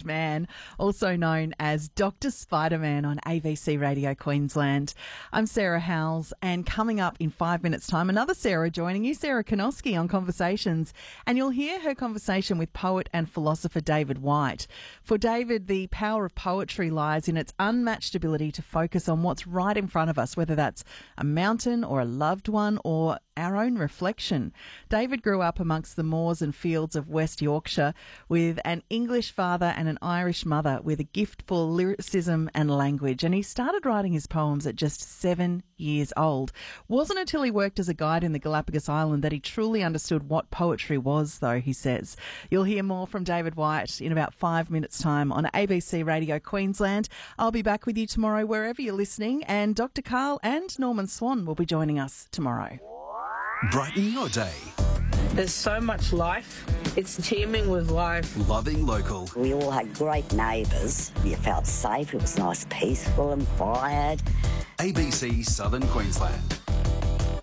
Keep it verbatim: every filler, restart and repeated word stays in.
Most Man, also known as Doctor Spider-Man on A B C Radio Queensland. I'm Sarah Howells, and coming up in five minutes' time, another Sarah joining you, Sarah Konoski on Conversations, and you'll hear her conversation with poet and philosopher David White. For David, the power of poetry lies in its unmatched ability to focus on what's right in front of us, whether that's a mountain or a loved one or our own reflection. David grew up amongst the moors and fields of West Yorkshire with an English father and an Irish mother with a gift for lyricism and language, and he started writing his poems at just seven years old. Wasn't until he worked as a guide in the Galapagos Island that he truly understood what poetry was, though, he says. You'll hear more from David White in about five minutes' time on A B C Radio Queensland. I'll be back with you tomorrow wherever you're listening, and Doctor Karl and Norman Swan will be joining us tomorrow. Brighten your day. There's so much life. It's teeming with life. Loving local. We all had great neighbours. You felt safe. It was nice, peaceful and quiet. A B C Southern Queensland.